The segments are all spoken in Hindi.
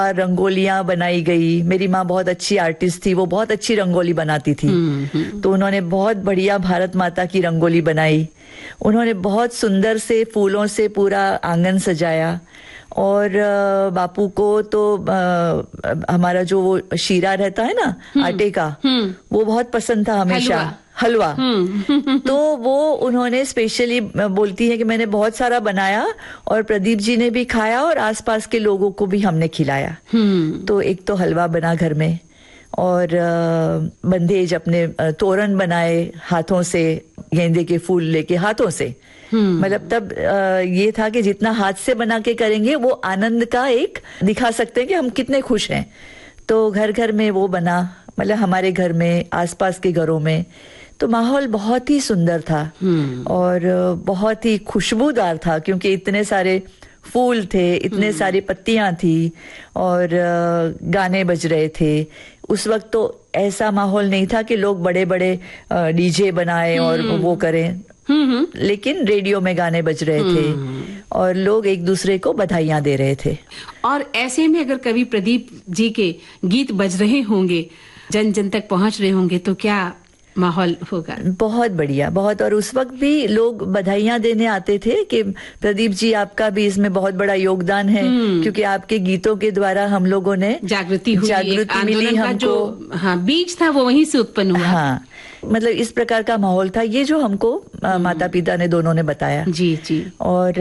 रंगोलियां बनाई गई। मेरी माँ बहुत अच्छी आर्टिस्ट थी, वो बहुत अच्छी रंगोली बनाती थी। तो उन्होंने बहुत बढ़िया भारत माता की रंगोली बनाई। उन्होंने बहुत सुंदर से फूलों से पूरा आंगन सजाया। और बापू को तो हमारा जो वो शीरा रहता है ना आटे का, वो बहुत पसंद था हमेशा, हलवा। तो वो उन्होंने स्पेशली बोलती है कि मैंने बहुत सारा बनाया और प्रदीप जी ने भी खाया और आसपास के लोगों को भी हमने खिलाया। तो एक तो हलवा बना घर में, और बंदेज अपने तोरण बनाए हाथों से, गेंदे के फूल लेके हाथों से। मतलब तब ये था कि जितना हाथ से बना के करेंगे वो आनंद का एक दिखा सकते हैं कि हम कितने खुश हैं। तो घर घर में वो बना, मतलब हमारे घर में, आसपास के घरों में। तो माहौल बहुत ही सुंदर था और बहुत ही खुशबूदार था, क्योंकि इतने सारे फूल थे, इतने सारी पत्तियां थी और गाने बज रहे थे। उस वक्त तो ऐसा माहौल नहीं था कि लोग बड़े बड़े डीजे बनाए और वो करें, लेकिन रेडियो में गाने बज रहे थे और लोग एक दूसरे को बधाइयां दे रहे थे। और ऐसे में अगर कभी प्रदीप जी के गीत बज रहे होंगे, जन जन तक पहुंच रहे होंगे, तो क्या माहौल होगा? बहुत बढ़िया, बहुत। और उस वक्त भी लोग बधाइयां देने आते थे कि प्रदीप जी आपका भी इसमें बहुत बड़ा योगदान है, क्योंकि आपके गीतों के द्वारा हम लोगों ने जागृति मिली हमको। जो बीज था वो वहीं से उत्पन्न हुआ। हाँ, मतलब इस प्रकार का माहौल था ये जो हमको माता पिता ने दोनों ने बताया। जी जी। और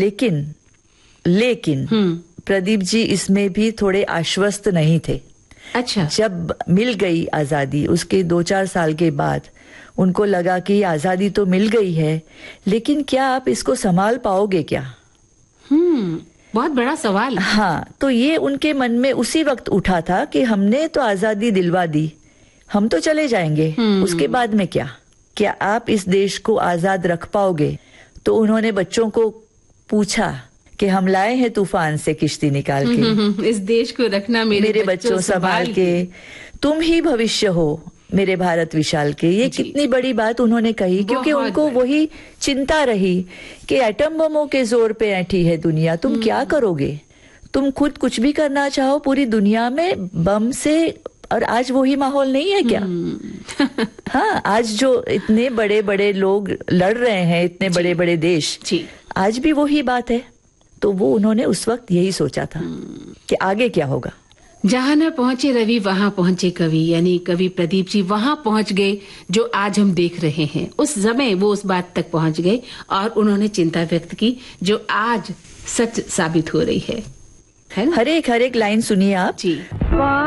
लेकिन प्रदीप जी इसमें भी थोड़े आश्वस्त नहीं थे। अच्छा। जब मिल गई आजादी, उसके 2-4 साल के बाद उनको लगा कि आजादी तो मिल गई है, लेकिन क्या आप इसको संभाल पाओगे क्या? बहुत बड़ा सवाल। हाँ, तो ये उनके मन में उसी वक्त उठा था कि हमने तो आजादी दिलवा दी, हम तो चले जाएंगे, उसके बाद में क्या आप इस देश को आजाद रख पाओगे? तो उन्होंने बच्चों को पूछा कि हम लाए हैं तूफान से किश्ती निकाल के, इस देश को रखना मेरे बच्चों संभाल के, तुम ही भविष्य हो मेरे भारत विशाल के। ये कितनी बड़ी बात उन्होंने कही, क्योंकि उनको वही चिंता रही कि एटम बमों के जोर पे ऐठी है दुनिया, तुम क्या करोगे? तुम खुद कुछ भी करना चाहो पूरी दुनिया में बम से, और आज वही माहौल नहीं है क्या? हाँ, आज जो इतने बड़े बड़े लोग लड़ रहे हैं, इतने बड़े बड़े देश, आज भी वही बात है। तो वो उन्होंने उस वक्त यही सोचा था कि आगे क्या होगा। जहाँ न पहुंचे रवि वहां पहुंचे कवि, यानी कवि प्रदीप जी वहां पहुंच गए जो आज हम देख रहे हैं। उस समय वो उस बात तक पहुंच गए और उन्होंने चिंता व्यक्त की जो आज सच साबित हो रही है ना? हर एक लाइन सुनिए आप जी।